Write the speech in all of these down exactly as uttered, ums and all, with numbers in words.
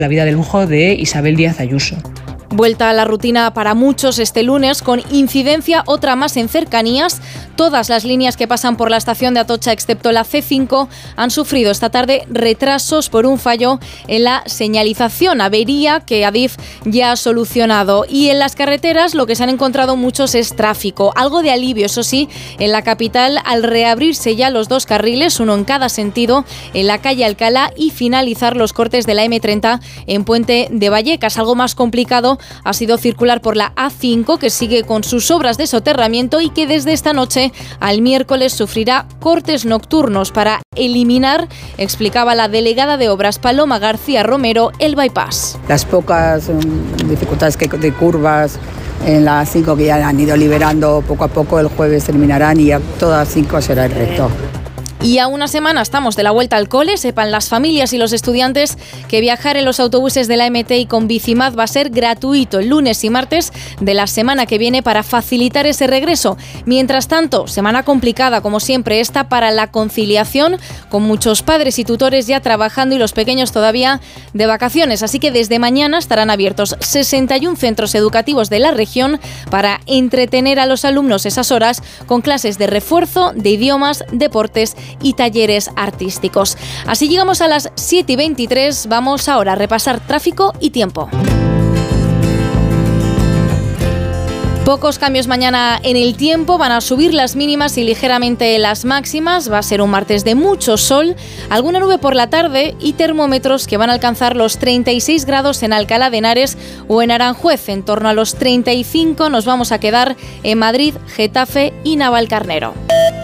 la vida de lujo de Isabel Díaz Ayuso. Vuelta a la rutina para muchos este lunes, con incidencia otra más en cercanías. Todas las líneas que pasan por la estación de Atocha, excepto la ce cinco, han sufrido esta tarde retrasos por un fallo en la señalización, avería que Adif ya ha solucionado. Y en las carreteras lo que se han encontrado muchos es tráfico. Algo de alivio, eso sí, en la capital al reabrirse ya los dos carriles, uno en cada sentido, en la calle Alcalá, y finalizar los cortes de la eme treinta en Puente de Vallecas. Algo más complicado ha sido circular por la a cinco, que sigue con sus obras de soterramiento y que desde esta noche al miércoles sufrirá cortes nocturnos para eliminar, explicaba la delegada de obras Paloma García Romero, el bypass. Las pocas um, dificultades que, de curvas en la a cinco que ya han ido liberando poco a poco, el jueves terminarán y ya toda a cinco será el recto. Y a una semana estamos de la vuelta al cole. Sepan las familias y los estudiantes que viajar en los autobuses de la eme te y con Bicimad va a ser gratuito el lunes y martes de la semana que viene para facilitar ese regreso. Mientras tanto, semana complicada como siempre esta para la conciliación, con muchos padres y tutores ya trabajando y los pequeños todavía de vacaciones. Así que desde mañana estarán abiertos sesenta y uno centros educativos de la región para entretener a los alumnos esas horas con clases de refuerzo, de idiomas, deportes y talleres artísticos. Así llegamos a las siete y veintitrés. Vamos ahora a repasar tráfico y tiempo. Pocos cambios mañana en el tiempo, van a subir las mínimas y ligeramente las máximas. Va a ser un martes de mucho sol, alguna nube por la tarde y termómetros que van a alcanzar los treinta y seis grados en Alcalá de Henares o en Aranjuez. En torno a los treinta y cinco nos vamos a quedar en Madrid, Getafe y Navalcarnero.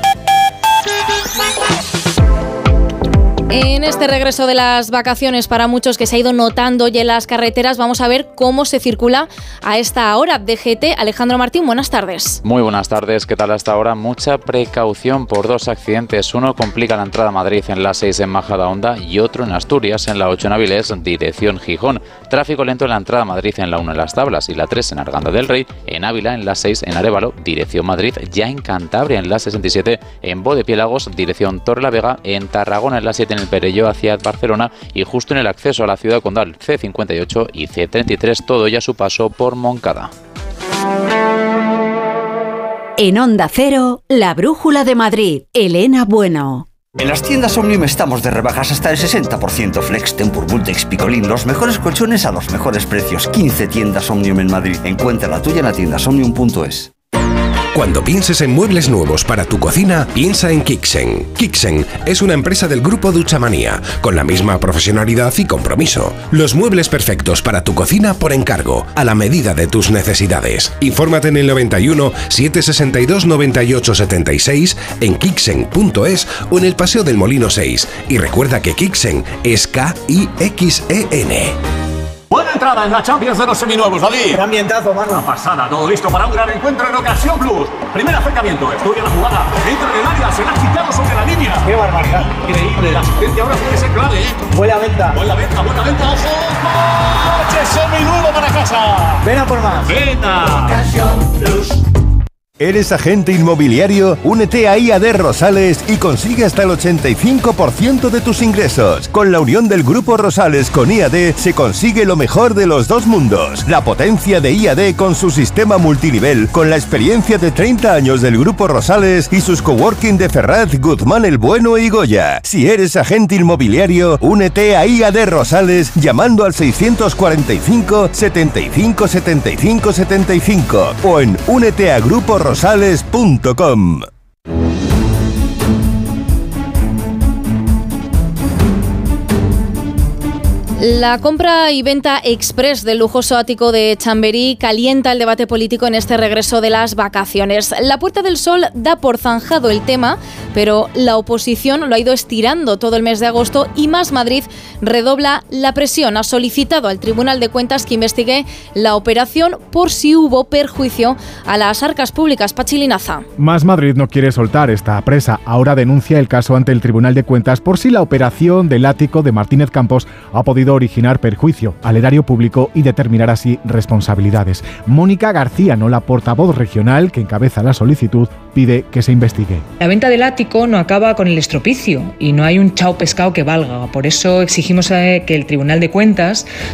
En este regreso de las vacaciones para muchos que se ha ido notando ya en las carreteras, vamos a ver cómo se circula a esta hora. D G T, Alejandro Martín, buenas tardes. Muy buenas tardes, ¿qué tal hasta ahora? Mucha precaución por dos accidentes. Uno complica la entrada a Madrid en la seis en Majadahonda y otro en Asturias en la ocho en Avilés, dirección Gijón. Tráfico lento en la entrada a Madrid en la uno en Las Tablas y la tres en Arganda del Rey, en Ávila en la seis en Arévalo, dirección Madrid, ya en Cantabria en la sesenta y siete, en Bodepiélagos, dirección Torrelavega, en Tarragona en la siete en el Perelló hacia Barcelona y justo en el acceso a la ciudad condal ce cincuenta y ocho y ce treinta y tres, todo ya su paso por Moncada. En Onda Cero, la brújula de Madrid, Elena Bueno. En las tiendas Omnium estamos de rebajas hasta el sesenta por ciento. Flex, Tempur, Bultex, Picolín, los mejores colchones a los mejores precios. quince tiendas Omnium en Madrid. Encuentra la tuya en la tienda omnium punto es. Cuando pienses en muebles nuevos para tu cocina, piensa en Kixen. Kixen es una empresa del grupo Duchamanía, con la misma profesionalidad y compromiso. Los muebles perfectos para tu cocina por encargo, a la medida de tus necesidades. Infórmate en el noventa y uno, setecientos sesenta y dos, noventa y ocho, setenta y seis, en kixen punto es o en el Paseo del Molino seis. Y recuerda que Kixen es K I X E N. Buena entrada en la Champions de los seminuevos, David. Qué ambientazo, mano. Una pasada, todo listo para un gran encuentro en Ocasión Plus. Primer acercamiento, estudia la jugada, entra en el área, se la ha quitado sobre la línea. Qué barbaridad. Increíble, la asistencia ahora puede ser clave, ¿eh? Buena venta. Buena venta, buena venta, ojo. ¡Coche seminuevo para casa! Ven a por más. ¡Venta! Ocasión Plus. ¿Eres agente inmobiliario? Únete a I A D Rosales y consigue hasta el ochenta y cinco por ciento de tus ingresos. Con la unión del Grupo Rosales con I A D se consigue lo mejor de los dos mundos. La potencia de I A D con su sistema multinivel, con la experiencia de treinta años del Grupo Rosales y sus coworking de Ferraz, Guzmán el Bueno y Goya. Si eres agente inmobiliario, únete a I A D Rosales llamando al seiscientos cuarenta y cinco, setenta y cinco, setenta y cinco, setenta y cinco o en únete a Grupo Rosales punto com. La compra y venta express del lujoso ático de Chamberí calienta el debate político en este regreso de las vacaciones. La Puerta del Sol da por zanjado el tema, pero la oposición lo ha ido estirando todo el mes de agosto y Más Madrid redobla la presión. Ha solicitado al Tribunal de Cuentas que investigue la operación por si hubo perjuicio a las arcas públicas. Pachi Linaza. Más Madrid no quiere soltar esta presa. Ahora denuncia el caso ante el Tribunal de Cuentas por si la operación del ático de Martínez Campos ha podido originar perjuicio al erario público y determinar así responsabilidades. Mónica García, no la portavoz regional que encabeza la solicitud, pide que se investigue. La venta del ático no acaba con el estropicio y no hay un chao pescado que valga. Por eso exigimos que el Tribunal de Cuentas